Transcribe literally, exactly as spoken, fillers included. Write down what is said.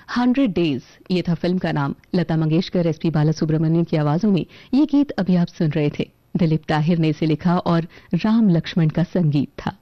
Hundred days ये था film का नाम। लता मंगेशकर, एस पी बालासुब्रमण्यम की आवाजों में ये गीत अभी आप सुन रहे थे। दिलीप ताहिर ने इसे लिखा और राम लक्ष्मण का संगीत था।